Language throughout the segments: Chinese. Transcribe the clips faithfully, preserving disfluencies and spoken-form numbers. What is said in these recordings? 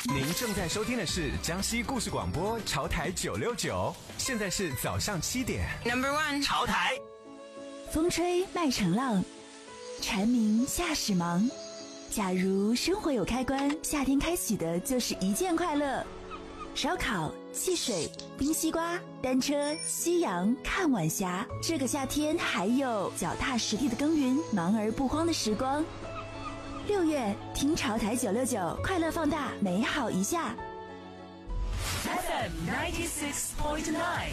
您正在收听的是江西故事广播潮台九六九，现在是早上七点。 Number one， 潮台。 风吹麦成浪，蝉鸣夏始忙。假如生活有开关，夏天开启的就是一件快乐。烧烤、戏水、冰西瓜、单车、夕阳、看晚霞。这个夏天还有脚踏实地的耕耘，忙而不慌的时光。六月，听潮台九六九，快乐放大，美好一下。 F M ninety six point nine，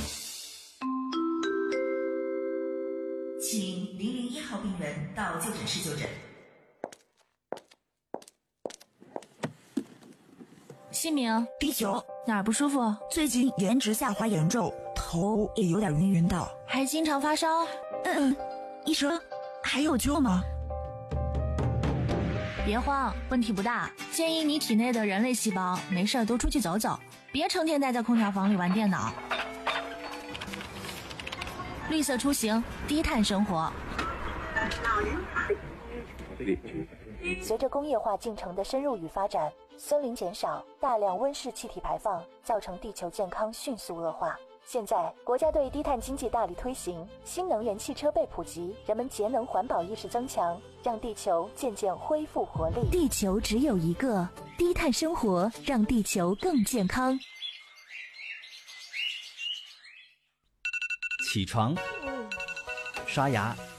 请零零一号病人到就诊室就诊。 姓名： 第九， 哪儿不舒服？ 最近颜值下滑严重，头也有点晕晕的， 还经常发烧。 嗯，医生，还有救吗？ 别慌，问题不大，建议你体内的人类细胞没事多出去走走，别成天待在空调房里玩电脑。绿色出行，低碳生活。 随着工业化进程的深入与发展，森林减少，大量温室气体排放，造成地球健康迅速恶化。现在，国家对低碳经济大力推行，新能源汽车被普及，人们节能环保意识增强，让地球渐渐恢复活力。 地球只有一个，低碳生活让地球更健康。 起床，刷牙，